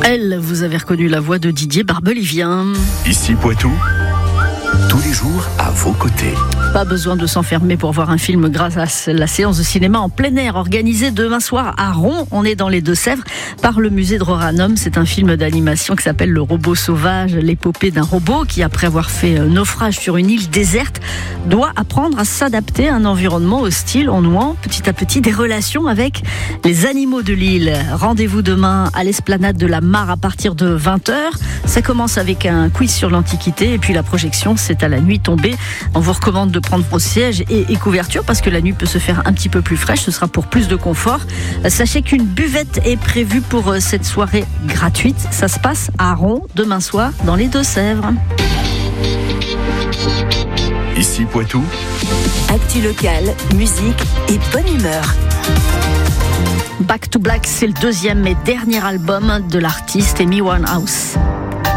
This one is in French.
Elle, vous avez reconnu la voix de Didier Barbelivien. Ici Poitou, tous les jours à vos côtés. Pas besoin de s'enfermer pour voir un film grâce à la séance de cinéma en plein air organisée demain soir à Ron. On est dans les Deux-Sèvres par le musée de Roranum. C'est un film d'animation qui s'appelle Le Robot Sauvage, l'épopée d'un robot qui, après avoir fait naufrage sur une île déserte, doit apprendre à s'adapter à un environnement hostile en nouant petit à petit des relations avec les animaux de l'île. Rendez-vous demain à l'esplanade de la Mare à partir de 20h. Ça commence avec un quiz sur l'Antiquité et puis la projection, c'est à la nuit tombée. On vous recommande de prendre vos sièges et couvertures parce que la nuit peut se faire un petit peu plus fraîche. Ce sera pour plus de confort. Sachez qu'une buvette est prévue pour cette soirée gratuite. Ça se passe à Ron demain soir dans les Deux-Sèvres. Ici Poitou, actu locale, musique et bonne humeur. Back to Black, c'est le deuxième et dernier album de l'artiste Amy Winehouse.